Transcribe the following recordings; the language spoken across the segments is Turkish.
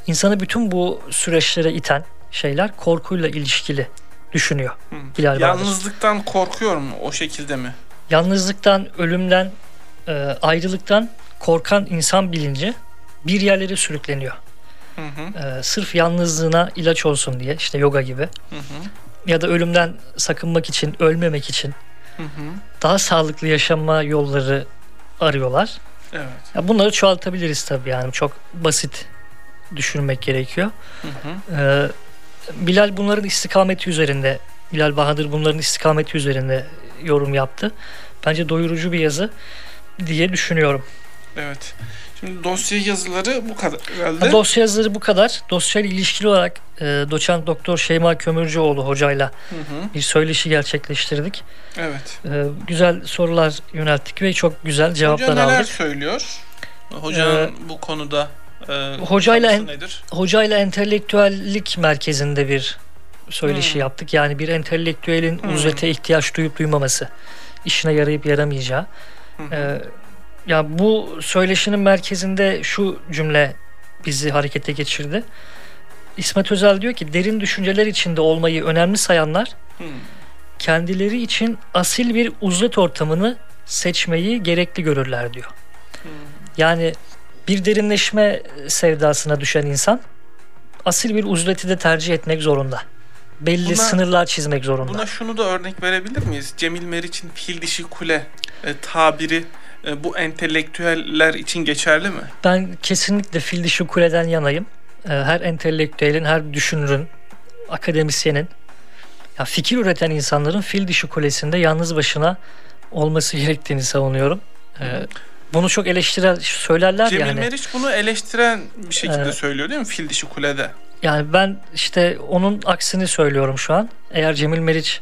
İnsanı bütün bu süreçlere iten şeyler korkuyla ilişkili düşünüyor Bilal Bahadır. Yalnızlıktan korkuyor mu o şekilde mi? Yalnızlıktan, ölümden, ayrılıktan korkan insan bilinci bir yerlere sürükleniyor. Sırf yalnızlığına ilaç olsun diye, işte yoga gibi. Ya da ölümden sakınmak için, ölmemek için daha sağlıklı yaşama yolları arıyorlar. Evet. Ya bunları çoğaltabiliriz tabii, yani çok basit düşünmek gerekiyor. Bilal bunların istikameti üzerinde, Bilal Bahadır bunların istikameti üzerinde yorum yaptı. Bence doyurucu bir yazı diye düşünüyorum. Evet. Şimdi dosya yazıları bu kadar herhalde. Dosya yazıları bu kadar. Dosyayla ilişkili olarak doçent doktor Şeyma Kömürcüoğlu hocayla bir söyleşi gerçekleştirdik. Evet. Güzel sorular yönelttik ve çok güzel cevaplar Hoca neler aldık. söylüyor? Hocanın bu konuda nedir? Hocayla entelektüellik merkezinde bir söyleşi yaptık. Yani bir entelektüelin uzvete ihtiyaç duyup duymaması, işine yarayıp yaramayacağı. Ya bu söyleşinin merkezinde şu cümle bizi harekete geçirdi. İsmet Özel diyor ki, derin düşünceler içinde olmayı önemli sayanlar kendileri için asil bir uzlet ortamını seçmeyi gerekli görürler diyor. Yani bir derinleşme sevdasına düşen insan asil bir uzleti de tercih etmek zorunda. Belli sınırlar çizmek zorunda. Buna şunu da örnek verebilir miyiz? Cemil Meriç'in fil dişi kule tabiri bu entelektüeller için geçerli mi? Ben kesinlikle fil dişi kuleden yanayım. Her entelektüelin, her düşünürün, akademisyenin, ya fikir üreten insanların fil dişi kulesinde yalnız başına olması gerektiğini savunuyorum. Bunu çok eleştirel söylerler Cemil yani. Cemil Meriç bunu eleştiren bir şekilde söylüyor değil mi fil dişi kulede? Yani ben işte onun aksini söylüyorum şu an. Eğer Cemil Meriç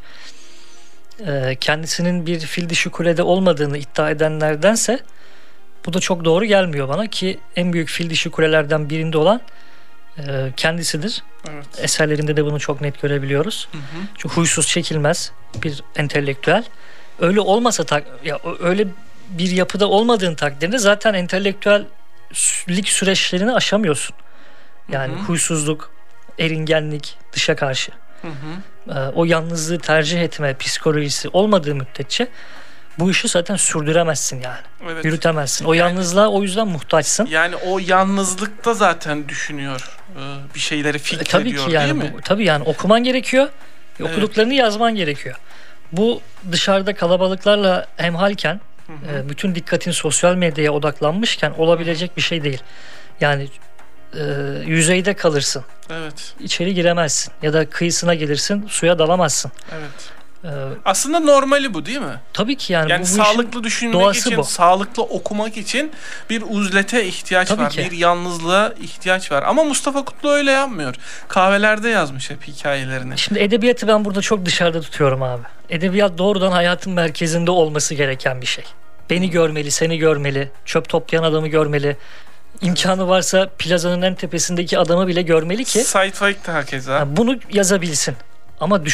kendisinin bir fil dişi kulede olmadığını iddia edenlerdense bu da çok doğru gelmiyor bana, ki en büyük fil dişi kulelerden birinde olan kendisidir. Evet. Eserlerinde de bunu çok net görebiliyoruz. Çünkü huysuz, çekilmez bir entelektüel. Öyle olmasa öyle bir yapıda olmadığın takdirde zaten entelektüellik süreçlerini aşamıyorsun. Yani huysuzluk, eringenlik, dışa karşı. O yalnızlığı tercih etme psikolojisi olmadığı müddetçe bu işi zaten sürdüremezsin yani. Evet. Yürütemezsin. O yalnızlığa o yüzden muhtaçsın. Yani o yalnızlıkta zaten düşünüyor. Bir şeyleri fikrediyor tabii ki yani, değil mi? Tabii yani okuman gerekiyor. Okuduklarını yazman gerekiyor. Bu dışarıda kalabalıklarla hemhalken bütün dikkatin sosyal medyaya odaklanmışken olabilecek bir şey değil. Yani yüzeyde kalırsın. Evet. İçeri giremezsin. Ya da kıyısına gelirsin, suya dalamazsın. Evet. Aslında normali bu değil mi? Tabii ki yani. Yani bu sağlıklı düşünmek için, bu. sağlıklı okumak için bir uzlete ihtiyaç tabii var. Ki. Bir yalnızlığa ihtiyaç var. Ama Mustafa Kutlu öyle yapmıyor. Kahvelerde yazmış hep hikayelerini. Şimdi edebiyatı ben burada çok dışarıda tutuyorum abi. Edebiyat doğrudan hayatın merkezinde olması gereken bir şey. Beni görmeli, seni görmeli, çöp toplayan adamı görmeli. İmkanı varsa plazanın en tepesindeki adamı bile görmeli ki Said Faik de hakeza. Yani bunu yazabilsin. Ama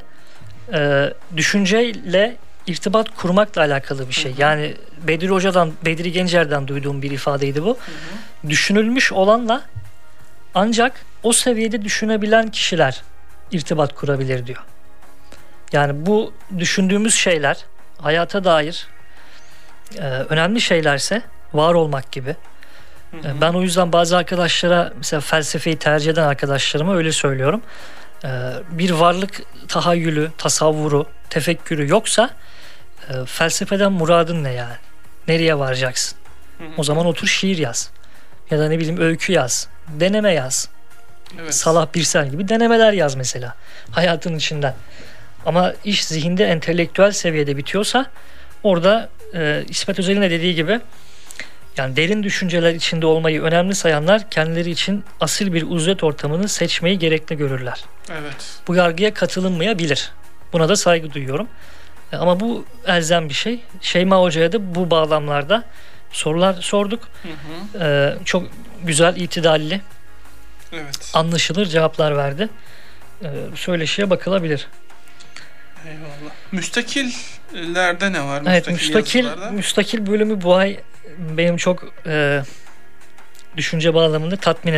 düşünceyle irtibat kurmakla alakalı bir şey. Yani Bedri Gencer'den duyduğum bir ifadeydi bu. Düşünülmüş olanla ancak o seviyede düşünebilen kişiler irtibat kurabilir diyor. Yani bu düşündüğümüz şeyler hayata dair önemli şeylerse, var olmak gibi. Ben o yüzden bazı arkadaşlara, mesela felsefeyi tercih eden arkadaşlarıma öyle söylüyorum. Bir varlık tahayyülü, tasavvuru, tefekkürü yoksa felsefeden muradın ne yani? Nereye varacaksın? O zaman otur şiir yaz. Ya da ne bileyim öykü yaz. Deneme yaz. Evet. Salah Birsel gibi denemeler yaz mesela. Hayatın içinden. Ama iş zihinde entelektüel seviyede bitiyorsa orada İsmet Özel'in de dediği gibi, yani derin düşünceler içinde olmayı önemli sayanlar kendileri için asil bir uzlet ortamını seçmeyi gerekli görürler. Evet. Bu yargıya katılınmayabilir. Buna da saygı duyuyorum. Ama bu elzem bir şey. Şeyma Hoca'ya da bu bağlamlarda sorular sorduk. Çok güzel, itidalli, anlaşılır cevaplar verdi. Söyleşiye bakılabilir. Eyvallah. Müstakillerde ne var? Evet, müstakil bölümü bu ay benim çok düşünce bağlamında tatmin